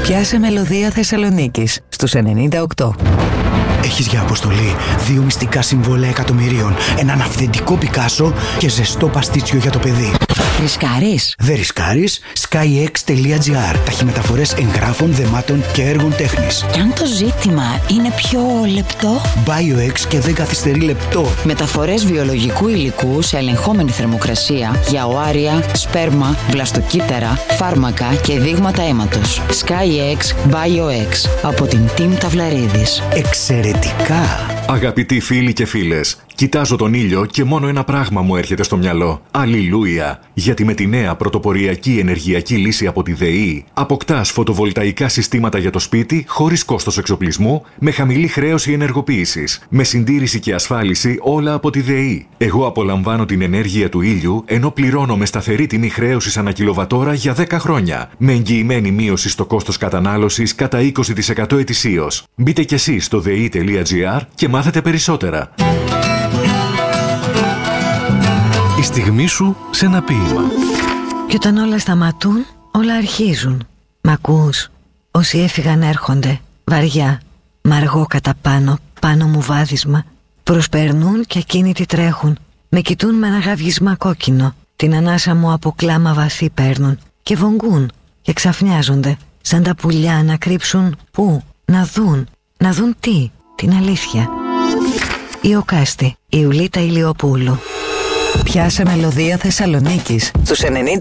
Πιάσε μελωδία Θεσσαλονίκης στους 98. Έχεις για αποστολή 2 μυστικά συμβόλαια εκατομμυρίων, έναν αυθεντικό Πικάσο και ζεστό παστίτσιο για το παιδί. Ρισκάρεις? Δεν ρισκάρεις. skyx.gr. Ταχυμεταφορές εγγράφων, δεμάτων και έργων τέχνης. Και αν το ζήτημα είναι πιο λεπτό? BioX και δεν καθυστερεί λεπτό. Μεταφορές βιολογικού υλικού σε ελεγχόμενη θερμοκρασία για οάρια, σπέρμα, βλαστοκύτταρα, φάρμακα και δείγματα αίματος. SkyX BioX από την Team Ταυλαρίδης. Εξαιρετικά! Αγαπητοί φίλοι και φίλες, κοιτάζω τον ήλιο και μόνο ένα πράγμα μου έρχεται στο μυαλό. Αλληλούια! Γιατί με τη νέα πρωτοποριακή ενεργειακή λύση από τη ΔΕΗ αποκτάς φωτοβολταϊκά συστήματα για το σπίτι χωρίς κόστος εξοπλισμού, με χαμηλή χρέωση ενεργοποίησης, με συντήρηση και ασφάλιση όλα από τη ΔΕΗ. Εγώ απολαμβάνω την ενέργεια του ήλιου ενώ πληρώνω με σταθερή τιμή χρέωσης ανά κιλοβατόρα για 10 χρόνια, με εγγυημένη μείωση στο κόστος κατανάλωσης κατά 20% ετησίως. Μπείτε κι εσείς στο dei.gr και μάθετε περισσότερα. Η στιγμή σου σε ένα ποίημα. Και όταν όλα σταματούν, όλα αρχίζουν. Μ' ακούς? Όσοι έφυγαν έρχονται, βαριά, μ' αργό κατά πάνω μου βάδισμα. Προσπερνούν και ακίνητοι τρέχουν. Με κοιτούν με ένα γαυγισμά κόκκινο. Την ανάσα μου από κλάμα βαθύ παίρνουν. Και βογγούν και ξαφνιάζονται. Σαν τα πουλιά να κρύψουν πού? Να δουν τι? Την αλήθεια. Ιωκάστη, Ιουλίτα Ηλιοπούλου. Πιάσε μελωδία Θεσσαλονίκης στους 98.